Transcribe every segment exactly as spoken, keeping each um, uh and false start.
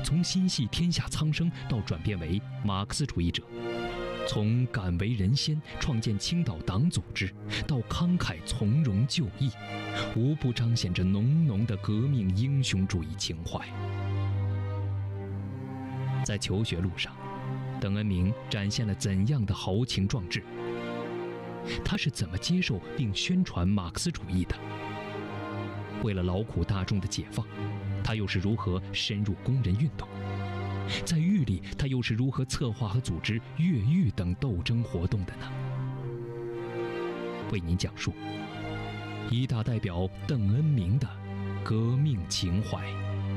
从心系天下苍生到转变为马克思主义者，从敢为人先创建青岛党组织到慷慨从容就义，无不彰显着浓浓的革命英雄主义情怀。在求学路上，邓恩铭展现了怎样的豪情壮志？他是怎么接受并宣传马克思主义的？为了劳苦大众的解放，他又是如何深入工人运动？在狱里，他又是如何策划和组织越狱等斗争活动的呢？为您讲述一大代表邓恩铭的革命情怀。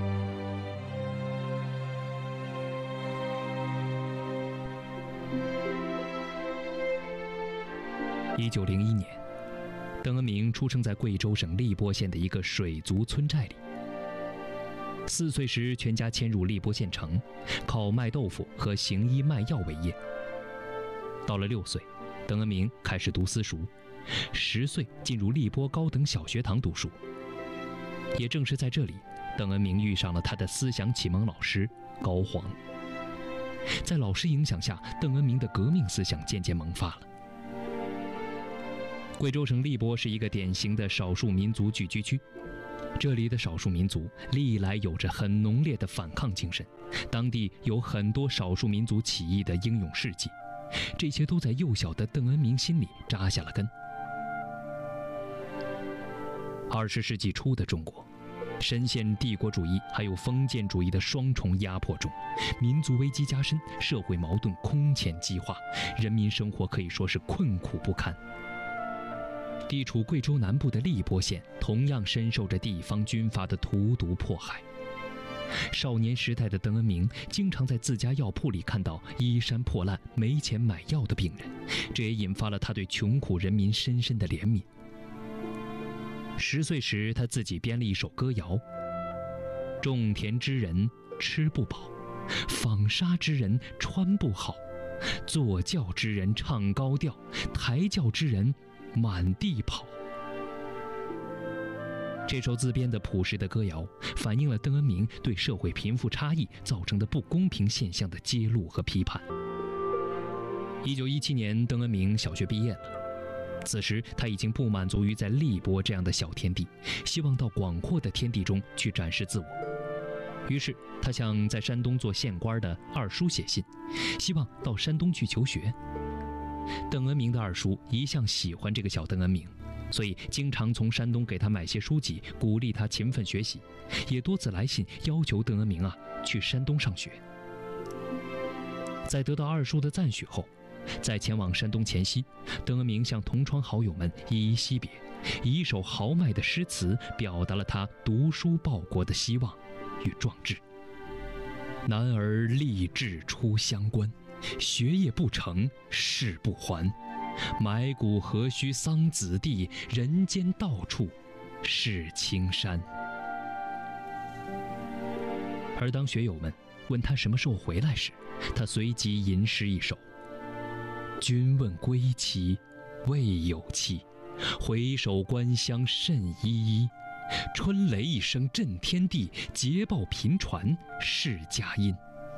一九零一年，邓恩铭出生在贵州省荔波县的一个水族村寨里。四岁时，全家迁入荔波县城，靠卖豆腐和行医卖药为业。到了六岁，邓恩铭开始读私塾，十岁进入荔波高等小学堂读书。也正是在这里，邓恩铭遇上了他的思想启蒙老师高煌。在老师影响下，邓恩铭的革命思想渐渐萌发了。贵州省荔波是一个典型的少数民族聚居区，这里的少数民族历来有着很浓烈的反抗精神，当地有很多少数民族起义的英勇事迹，这些都在幼小的邓恩铭心里扎下了根。二十世纪初的中国，深陷帝国主义还有封建主义的双重压迫中，民族危机加深，社会矛盾空前激化，人民生活可以说是困苦不堪。地处贵州南部的荔波县同样深受着地方军阀的荼毒迫害。少年时代的邓恩铭经常在自家药铺里看到衣衫破烂没钱买药的病人，这也引发了他对穷苦人民深深的怜悯。十岁时，他自己编了一首歌谣：种田之人吃不饱，纺纱之人穿不好，坐轿之人唱高调，抬轿之人满地跑。这首自编的朴实的歌谣，反映了邓恩铭对社会贫富差异造成的不公平现象的揭露和批判。一九一七年，邓恩铭小学毕业了。此时他已经不满足于在荔波这样的小天地，希望到广阔的天地中去展示自我。于是他向在山东做县官的二叔写信，希望到山东去求学。邓恩铭的二叔一向喜欢这个小邓恩铭，所以经常从山东给他买些书籍，鼓励他勤奋学习，也多次来信要求邓恩铭啊去山东上学。在得到二叔的赞许后，在前往山东前夕，邓恩铭向同窗好友们依依惜别，以一首豪迈的诗词表达了他读书报国的希望与壮志。男儿立志出乡关，学业不成誓不还，埋骨何须桑梓地，人间到处是青山。而当学友们问他什么时候回来时，他随即吟诗一首：君问归期未有期，回首关乡甚依依。春雷一声震天地，捷报频传世佳音。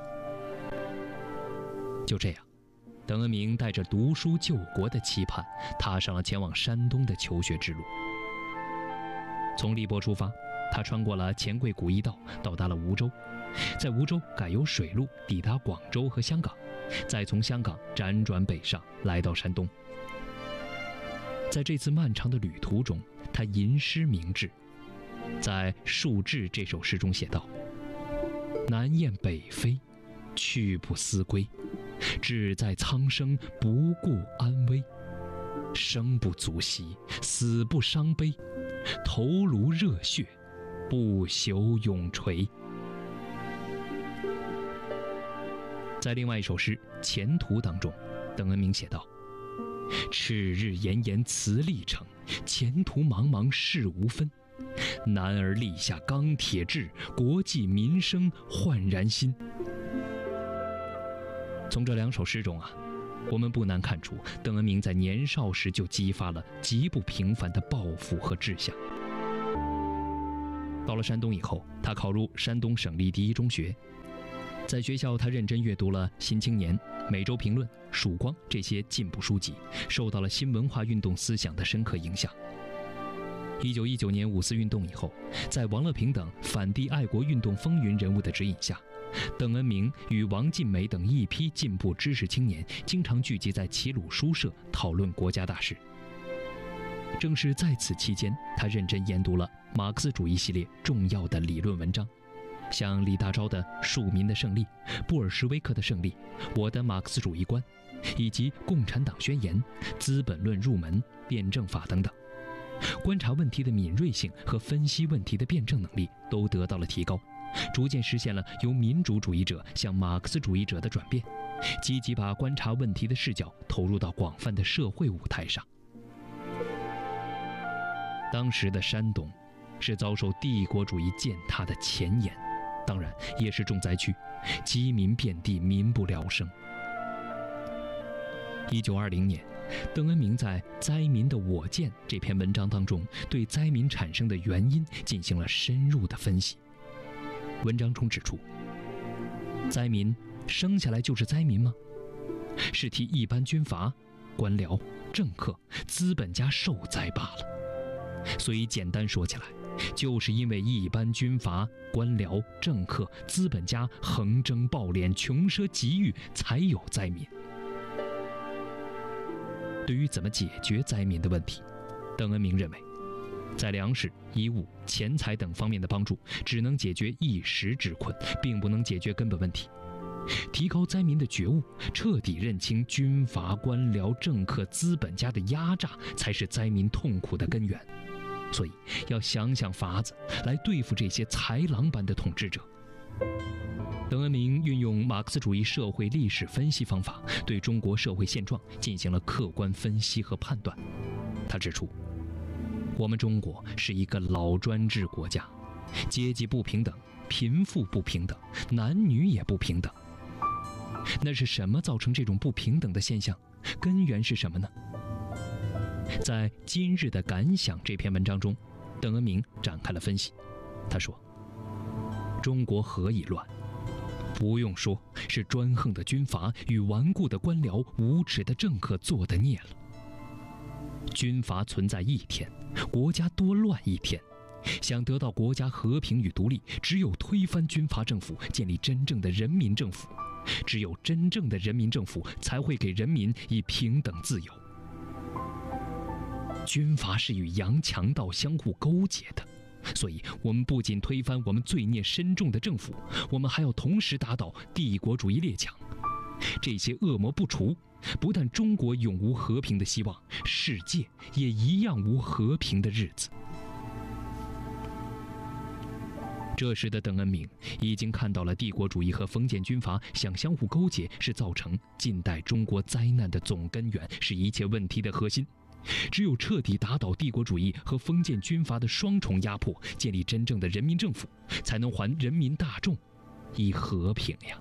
就这样，邓恩铭带着读书救国的期盼，踏上了前往山东的求学之路。从荔波出发，他穿过了钱柜古驿道，到达了梧州，在梧州改由水路抵达广州和香港，再从香港辗转北上，来到山东。在这次漫长的旅途中，他吟诗明志，在《树志》这首诗中写道：南雁北飞，去不思归，志在苍生，不顾安危。生不足惜，死不伤悲，头颅热血，不朽永垂。在另外一首诗《前途》当中，邓恩铭写道：赤日炎炎辞历程，前途茫茫事无分。男儿立下钢铁志，国计民生焕然新。从这两首诗中啊，我们不难看出邓恩铭在年少时就激发了极不平凡的抱负和志向。到了山东以后，他考入山东省立第一中学， 在学校，他认真阅读了《新青年》《每周评论》《曙光》这些进步书籍，受到了新文化运动思想的深刻影响。一九一九年五四运动以后，在王乐平等反帝爱国运动风云人物的指引下，邓恩铭与王尽美等一批进步知识青年经常聚集在齐鲁书社讨论国家大事。正是在此期间，他认真研读了马克思主义系列重要的理论文章，像李大钊的《庶民的胜利》、布尔什维克的胜利、我的马克思主义观，以及《共产党宣言》、《资本论入门》、辩证法等等。观察问题的敏锐性和分析问题的辩证能力都得到了提高，逐渐实现了由民主主义者向马克思主义者的转变，积极把观察问题的视角投入到广泛的社会舞台上。当时的山东是遭受帝国主义践踏的前沿，当然也是重灾区，饥民遍地，民不聊生。一九二零年，邓恩铭在《灾民的我见》这篇文章当中，对灾民产生的原因进行了深入的分析。文章中指出，灾民生下来就是灾民吗？是替一般军阀、官僚、政客、资本家受灾罢了。所以简单说起来，就是因为一般军阀、官僚、政客、资本家横征暴敛、穷奢极欲，才有灾民。对于怎么解决灾民的问题，邓恩铭认为，在粮食、衣物、钱财等方面的帮助只能解决一时之困，并不能解决根本问题。提高灾民的觉悟，彻底认清军阀、官僚、政客、资本家的压榨，才是灾民痛苦的根源。所以要想想法子来对付这些豺狼般的统治者。邓恩铭运用马克思主义社会历史分析方法，对中国社会现状进行了客观分析和判断。他指出，我们中国是一个老专制国家，阶级不平等，贫富不平等，男女也不平等。那是什么造成这种不平等的现象？根源是什么呢？在《今日的感想》这篇文章中，邓恩铭展开了分析。他说，中国何以乱？不用说，是专横的军阀与顽固的官僚、无耻的政客做的孽了。军阀存在一天，国家多乱一天。想得到国家和平与独立，只有推翻军阀政府，建立真正的人民政府。只有真正的人民政府，才会给人民以平等自由。军阀是与洋强盗相互勾结的，所以我们不仅推翻我们罪孽深重的政府，我们还要同时打倒帝国主义列强。这些恶魔不除，不但中国永无和平的希望，世界也一样无和平的日子。这时的邓恩铭已经看到了帝国主义和封建军阀想相互勾结是造成近代中国灾难的总根源，是一切问题的核心。只有彻底打倒帝国主义和封建军阀的双重压迫，建立真正的人民政府，才能还人民大众以和平呀。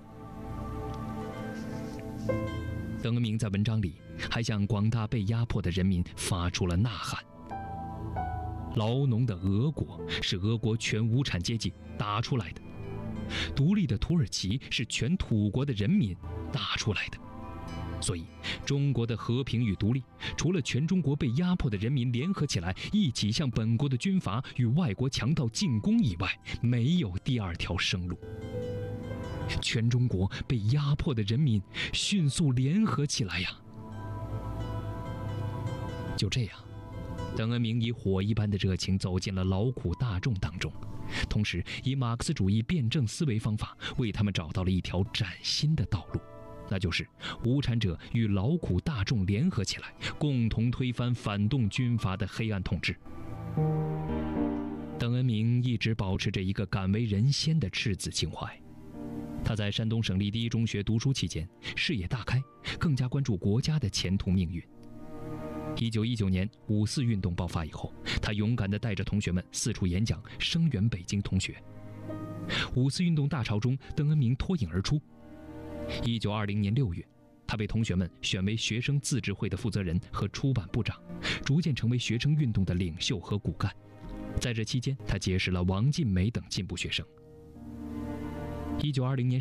邓恩铭在文章里还向广大被压迫的人民发出了呐喊：劳农的俄国是俄国全无产阶级打出来的，独立的土耳其是全土国的人民打出来的。所以中国的和平与独立，除了全中国被压迫的人民联合起来，一起向本国的军阀与外国强盗进攻以外，没有第二条生路。全中国被压迫的人民迅速联合起来呀！就这样，邓恩铭以火一般的热情走进了劳苦大众当中，同时以马克思主义辩证思维方法为他们找到了一条崭新的道路，那就是无产者与劳苦大众联合起来，共同推翻反动军阀的黑暗统治。邓恩铭一直保持着一个敢为人先的赤子情怀。他在山东省立第一中学读书期间，视野大开，更加关注国家的前途命运。一九一九年五四运动爆发以后，他勇敢地带着同学们四处演讲，声援北京同学。五四运动大潮中，邓恩铭脱颖而出。一九二零年六月，他被同学们选为学生自治会的负责人和出版部长，逐渐成为学生运动的领袖和骨干。在这期间，他结识了王尽美等进步学生。一九二零年